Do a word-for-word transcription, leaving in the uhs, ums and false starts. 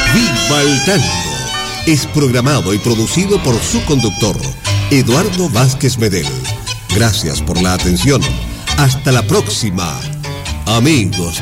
Viva el Tango. Es programado y producido por su conductor, Eduardo Vázquez Medel. Gracias por la atención. Hasta la próxima, amigos